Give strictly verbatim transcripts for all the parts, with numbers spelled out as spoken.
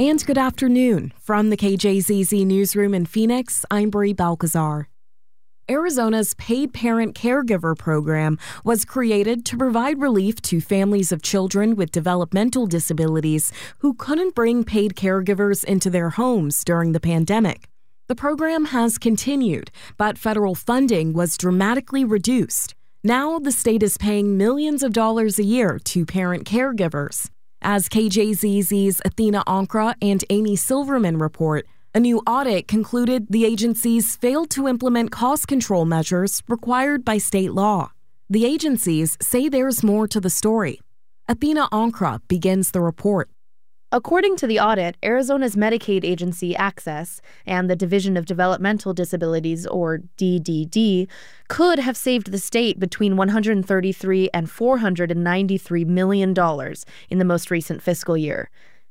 And good afternoon. From the K J Z Z Newsroom in Phoenix, I'm Brie Balcazar. Arizona's Paid Parent Caregiver Program was created to provide relief to families of children with developmental disabilities who couldn't bring paid caregivers into their homes during the pandemic. The program has continued, but federal funding was dramatically reduced. Now the state is paying millions of dollars a year to parent caregivers. As K J Z Z's Athena Ankra and Amy Silverman report, a new audit concluded the agencies failed to implement cost control measures required by state law. The agencies say there's more to the story. Athena Ankra begins the report. According to the audit, Arizona's Medicaid agency Access and the Division of Developmental Disabilities, or D D D, could have saved the state between one hundred thirty-three and four hundred ninety-three million dollars in the most recent fiscal year,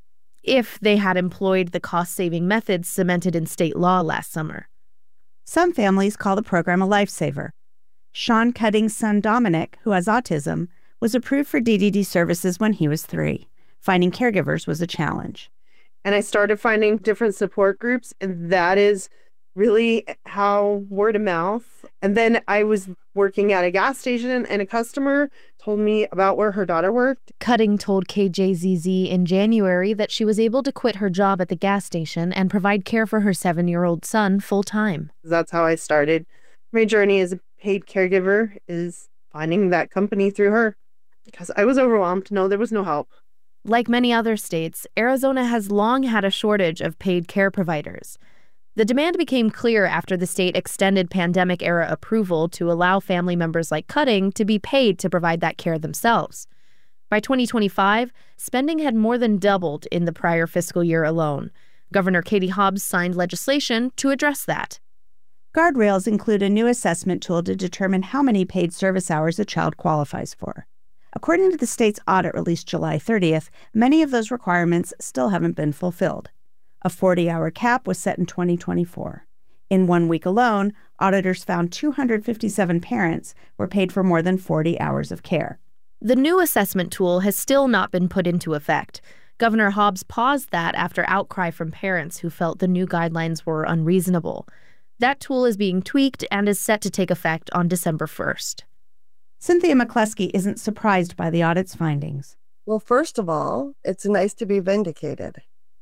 if they had employed the cost-saving methods cemented in state law last summer. Some families call the program a lifesaver. Sean Cutting's son Dominic, who has autism, was approved for D D D services when he was three. Finding caregivers was a challenge. And I started finding different support groups, and that is really how word of mouth. And then I was working at a gas station, and a customer told me about where her daughter worked. Cutting told K J Z Z in January that she was able to quit her job at the gas station and provide care for her seven-year-old son full-time. That's how I started. My journey as a paid caregiver is finding that company through her, because I was overwhelmed. No, there was no help. Like many other states, Arizona has long had a shortage of paid care providers. The demand became clear after the state extended pandemic-era approval to allow family members like Cutting to be paid to provide that care themselves. By twenty twenty-five, spending had more than doubled in the prior fiscal year alone. Governor Katie Hobbs signed legislation to address that. Guardrails include a new assessment tool to determine how many paid service hours a child qualifies for. According to the state's audit released July thirtieth, many of those requirements still haven't been fulfilled. A forty-hour cap was set in twenty twenty-four. In one week alone, auditors found two hundred fifty-seven parents were paid for more than forty hours of care. The new assessment tool has still not been put into effect. Governor Hobbs paused that after outcry from parents who felt the new guidelines were unreasonable. That tool is being tweaked and is set to take effect on December first. Cynthia McCluskey isn't surprised by the audit's findings. Well, first of all, it's nice to be vindicated,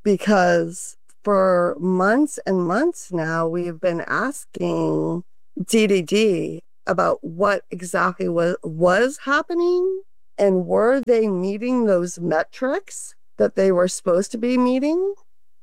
because for months and months now, we've been asking D D D about what exactly was, was happening, and were they meeting those metrics that they were supposed to be meeting?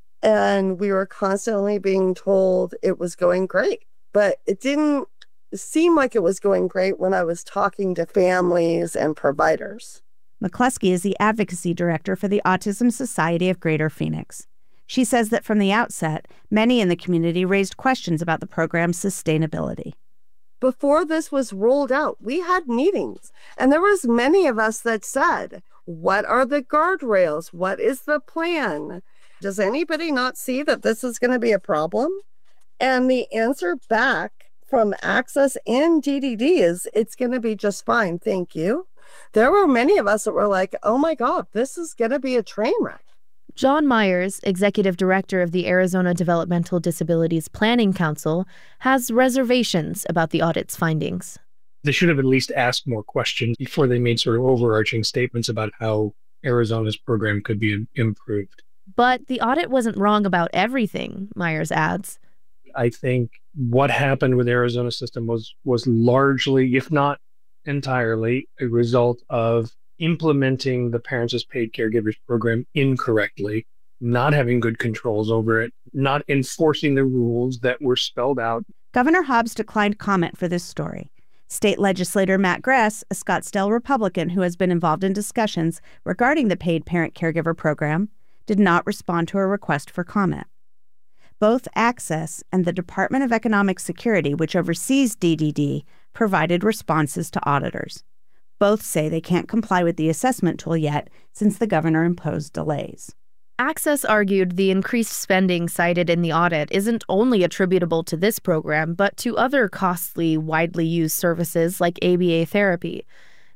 And we were constantly being told it was going great, but it didn't seem like it was going great when I was talking to families and providers. McCluskey is the advocacy director for the Autism Society of Greater Phoenix. She says that from the outset, many in the community raised questions about the program's sustainability. Before this was rolled out, we had meetings, and there was many of us that said, what are the guardrails? What is the plan? Does anybody not see that this is going to be a problem? And the answer back from Access and D D D is, it's going to be just fine, thank you. There were many of us that were like, oh my God, this is going to be a train wreck. John Myers, executive director of the Arizona Developmental Disabilities Planning Council, has reservations about the audit's findings. They should have at least asked more questions before they made sort of overarching statements about how Arizona's program could be improved. But the audit wasn't wrong about everything, Myers adds. I think what happened with Arizona's system was was largely, if not entirely, a result of implementing the Parents as Paid Caregivers program incorrectly, not having good controls over it, not enforcing the rules that were spelled out. Governor Hobbs declined comment for this story. State legislator Matt Gress, a Scottsdale Republican who has been involved in discussions regarding the Paid Parent Caregiver program, did not respond to a request for comment. Both Access and the Department of Economic Security, which oversees D D D, provided responses to auditors. Both say they can't comply with the assessment tool yet since the governor imposed delays. Access argued the increased spending cited in the audit isn't only attributable to this program, but to other costly, widely used services like A B A therapy.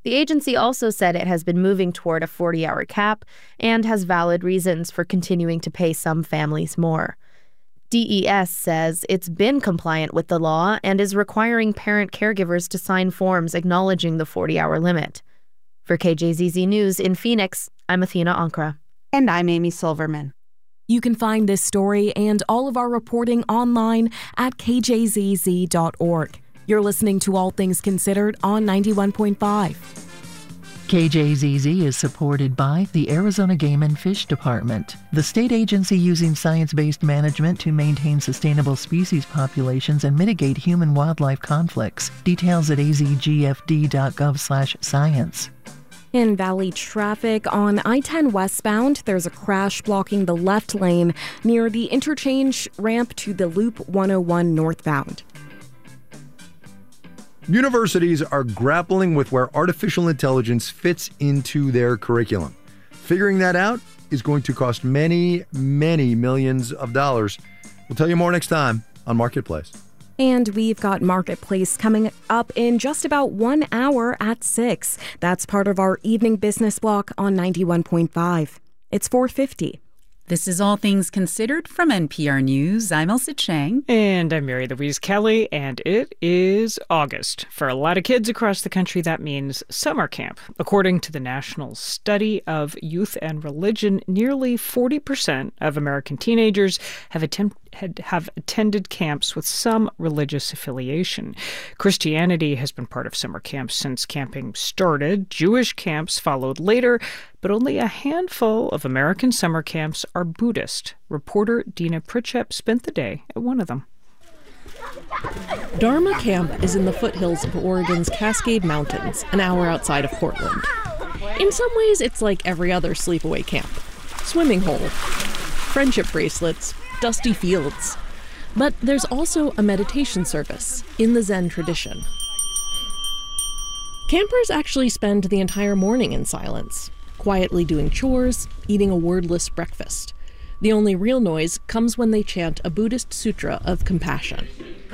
The agency also said it has been moving toward a forty-hour cap and has valid reasons for continuing to pay some families more. D E S says it's been compliant with the law and is requiring parent caregivers to sign forms acknowledging the forty-hour limit. For K J Z Z News in Phoenix, I'm Athena Ankra. And I'm Amy Silverman. You can find this story and all of our reporting online at k j z z dot org. You're listening to All Things Considered on ninety-one point five. K J Z Z is supported by the Arizona Game and Fish Department, the state agency using science-based management to maintain sustainable species populations and mitigate human-wildlife conflicts. Details at a z g f d dot gov slash science. In Valley traffic on I ten westbound, there's a crash blocking the left lane near the interchange ramp to the Loop one oh one northbound. Universities are grappling with where artificial intelligence fits into their curriculum. Figuring that out is going to cost many, many millions of dollars. We'll tell you more next time on Marketplace. And we've got Marketplace coming up in just about one hour at six. That's part of our evening business block on ninety-one point five. It's four fifty. This is All Things Considered from N P R News. I'm Elsa Chang. And I'm Mary Louise Kelly, and it is August. For a lot of kids across the country, that means summer camp. According to the National Study of Youth and Religion, nearly forty percent of American teenagers have, attempt, had, have attended camps with some religious affiliation. Christianity has been part of summer camps since camping started. Jewish camps followed later, but only a handful of American summer camps are Buddhist. Reporter Dina Pritchett spent the day at one of them. Dharma Camp is in the foothills of Oregon's Cascade Mountains, an hour outside of Portland. In some ways, it's like every other sleepaway camp. Swimming hole, friendship bracelets, dusty fields. But there's also a meditation service in the Zen tradition. Campers actually spend the entire morning in silence, quietly doing chores, eating a wordless breakfast. The only real noise comes when they chant a Buddhist sutra of compassion.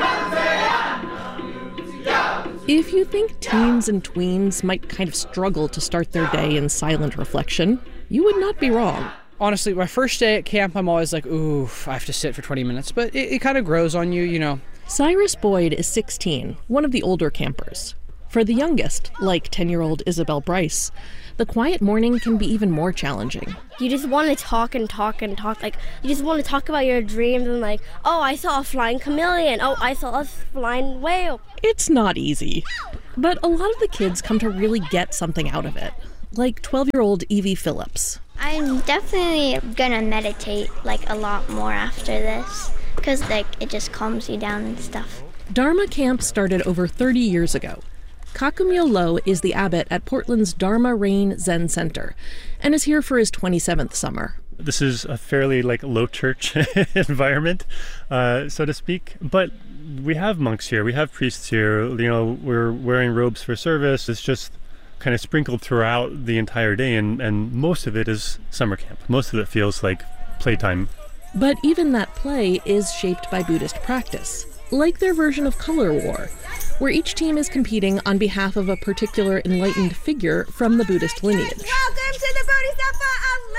If you think teens and tweens might kind of struggle to start their day in silent reflection, you would not be wrong. Honestly, my first day at camp, I'm always like, ooh, I have to sit for twenty minutes, but it, it kind of grows on you, you know. Cyrus Boyd is sixteen, one of the older campers. For the youngest, like ten-year-old Isabel Bryce, the quiet morning can be even more challenging. You just want to talk and talk and talk. Like, you just want to talk about your dreams and like, oh, I saw a flying chameleon. Oh, I saw a flying whale. It's not easy. But a lot of the kids come to really get something out of it. Like twelve-year-old Evie Phillips. I'm definitely gonna meditate like a lot more after this because like it just calms you down and stuff. Dharma Camp started over thirty years ago. Kakumyo Lo is the abbot at Portland's Dharma Rain Zen Center and is here for his twenty-seventh summer. This is a fairly like low church environment, uh, so to speak, but we have monks here, we have priests here, you know, we're wearing robes for service. It's just kind of sprinkled throughout the entire day, and, and most of it is summer camp. Most of it feels like playtime. But even that play is shaped by Buddhist practice, like their version of Color War, where each team is competing on behalf of a particular enlightened figure from the Buddhist lineage. Welcome to the Bodhisattva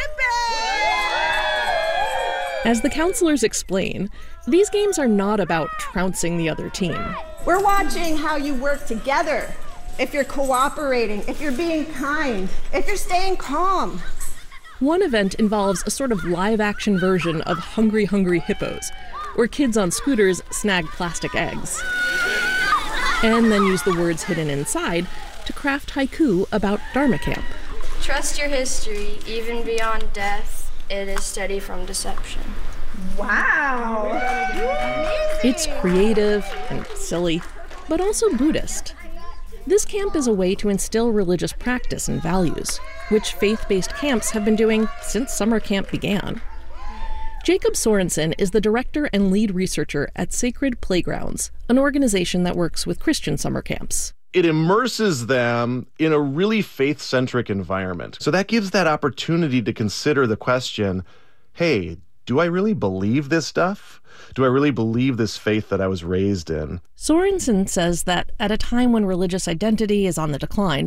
Olympics! As the counselors explain, these games are not about trouncing the other team. We're watching how you work together, if you're cooperating, if you're being kind, if you're staying calm. One event involves a sort of live-action version of Hungry Hungry Hippos, where kids on scooters snag plastic eggs and then use the words hidden inside to craft haiku about Dharma Camp. Trust your history, even beyond death, it is steady from deception. Wow! It's creative and silly, but also Buddhist. This camp is a way to instill religious practice and values, which faith-based camps have been doing since summer camp began. Jacob Sorensen is the director and lead researcher at Sacred Playgrounds, an organization that works with Christian summer camps. It immerses them in a really faith-centric environment. So that gives that opportunity to consider the question, hey, do I really believe this stuff? Do I really believe this faith that I was raised in? Sorensen says that at a time when religious identity is on the decline,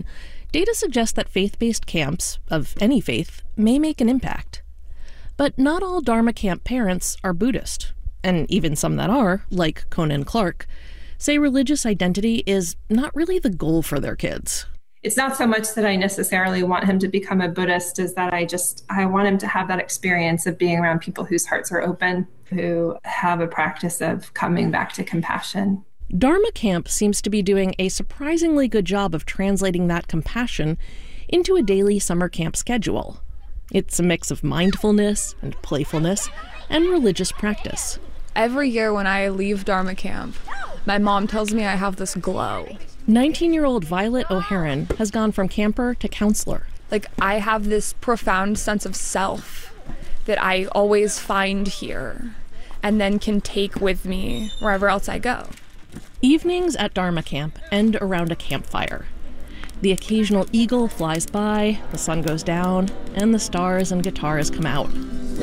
Data suggests that faith-based camps, of any faith, may make an impact. But not all Dharma camp parents are Buddhist, and even some that are, like Conan Clark, say religious identity is not really the goal for their kids. It's not so much that I necessarily want him to become a Buddhist as that I just, I want him to have that experience of being around people whose hearts are open, who have a practice of coming back to compassion. Dharma Camp seems to be doing a surprisingly good job of translating that compassion into a daily summer camp schedule. It's a mix of mindfulness and playfulness and religious practice. Every year when I leave Dharma Camp, my mom tells me I have this glow. nineteen-year-old Violet O'Haron has gone from camper to counselor. Like, I have this profound sense of self that I always find here and then can take with me wherever else I go. Evenings at Dharma Camp end around a campfire. The occasional eagle flies by, the sun goes down, and the stars and guitars come out.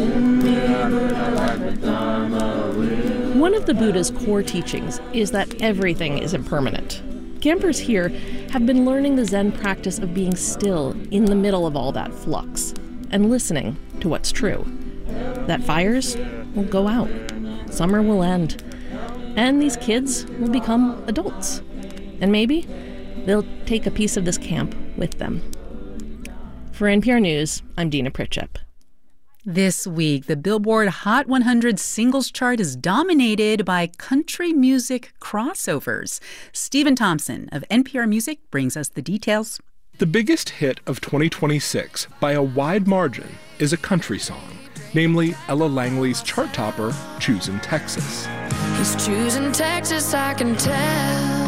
One of the Buddha's core teachings is that everything is impermanent. Campers here have been learning the Zen practice of being still in the middle of all that flux and listening to what's true. That fires will go out, summer will end, and these kids will become adults. And maybe they'll take a piece of this camp with them. For N P R News, I'm Dina Pritchett. This week, the Billboard Hot one hundred singles chart is dominated by country music crossovers. Stephen Thompson of N P R Music brings us the details. The biggest hit of twenty twenty-six, by a wide margin, is a country song, namely Ella Langley's chart topper, Choosin' Texas. He's choosing Texas, I can tell.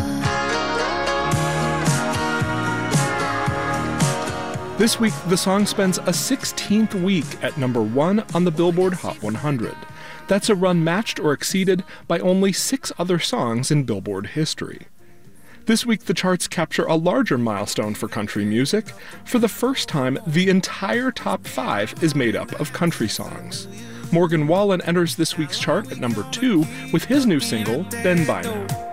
This week, the song spends a sixteenth week at number one on the Billboard Hot one hundred. That's a run matched or exceeded by only six other songs in Billboard history. This week, the charts capture a larger milestone for country music. For the first time, the entire top five is made up of country songs. Morgan Wallen enters this week's chart at number two with his new single, Ben By Now.